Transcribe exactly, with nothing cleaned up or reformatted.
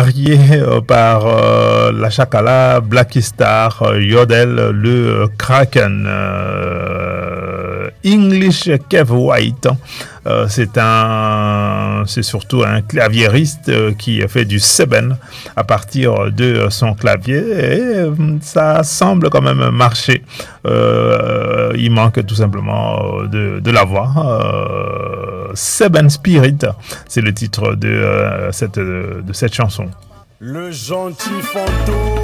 marié euh, par euh, la Chakala, Blacky Star, euh, Yodel, le euh, Kraken, euh, English Kev White. Euh, c'est un, c'est surtout un claviériste euh, qui fait du seben à partir de son clavier et euh, ça semble quand même marcher. Euh, il manque tout simplement de, de la voix. Euh, Seben Spirit, c'est le titre de, euh, cette, de cette chanson. Le gentil fantôme.